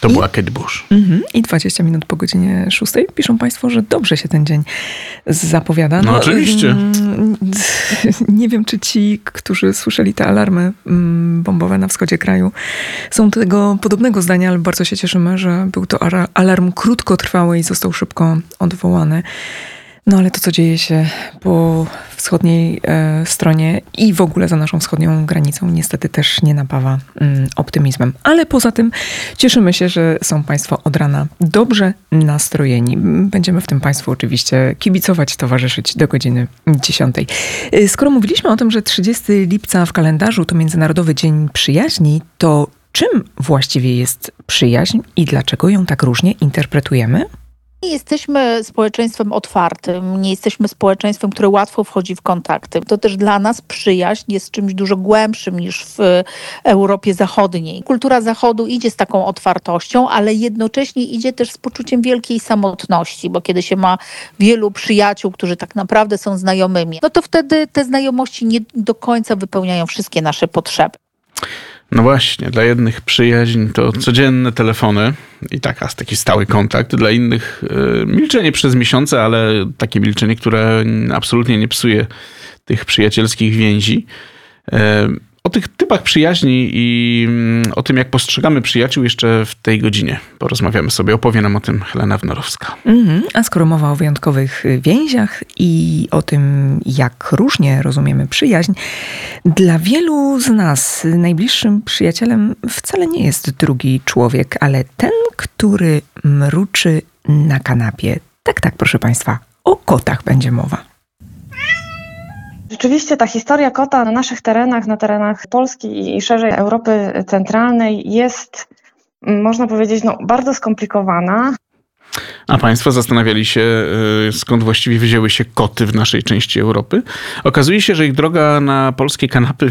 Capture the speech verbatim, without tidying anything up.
To I, była Kate Bush. Mm-hmm, I dwadzieścia minut po godzinie szóstej piszą państwo, że dobrze się ten dzień zapowiada. No, no oczywiście. Mm, nie wiem, czy ci, którzy słyszeli te alarmy mm, bombowe na wschodzie kraju, są tego podobnego zdania, ale bardzo się cieszymy, że był to alarm krótkotrwały i został szybko odwołany. No ale to, co dzieje się po wschodniej e, stronie i w ogóle za naszą wschodnią granicą, niestety też nie napawa mm, optymizmem. Ale poza tym cieszymy się, że są państwo od rana dobrze nastrojeni. Będziemy w tym państwu oczywiście kibicować, towarzyszyć do godziny dziesiątej. Skoro mówiliśmy o tym, że trzydziestego lipca w kalendarzu to Międzynarodowy Dzień Przyjaźni, to czym właściwie jest przyjaźń i dlaczego ją tak różnie interpretujemy? Nie jesteśmy społeczeństwem otwartym, nie jesteśmy społeczeństwem, które łatwo wchodzi w kontakty. To też dla nas przyjaźń jest czymś dużo głębszym niż w Europie Zachodniej. Kultura Zachodu idzie z taką otwartością, ale jednocześnie idzie też z poczuciem wielkiej samotności, bo kiedy się ma wielu przyjaciół, którzy tak naprawdę są znajomymi, no to wtedy te znajomości nie do końca wypełniają wszystkie nasze potrzeby. No właśnie, dla jednych przyjaźń to codzienne telefony i taka, taki stały kontakt. Dla innych y, milczenie przez miesiące, ale takie milczenie, które absolutnie nie psuje tych przyjacielskich więzi. Y, o tych typach przyjaźni i y, o tym, jak postrzegamy przyjaciół jeszcze w tej godzinie porozmawiamy sobie. Opowie nam o tym Helena Wnorowska. Mm-hmm. A skoro mowa o wyjątkowych więziach i o tym, jak różnie rozumiemy przyjaźń, dla wielu z nas najbliższym przyjacielem wcale nie jest drugi człowiek, ale ten, który mruczy na kanapie. Tak, tak, proszę państwa, o kotach będzie mowa. Rzeczywiście ta historia kota na naszych terenach, na terenach Polski i szerzej Europy Centralnej jest, można powiedzieć, no, bardzo skomplikowana. A państwo zastanawiali się, skąd właściwie wzięły się koty w naszej części Europy? Okazuje się, że ich droga na polskie kanapy